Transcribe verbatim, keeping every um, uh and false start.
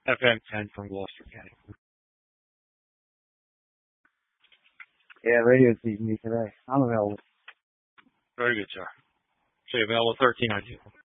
F M ten from Gloucester County. Yeah, radio sees me today. I'm available. Very good, sir. So you're available thirteen, I do.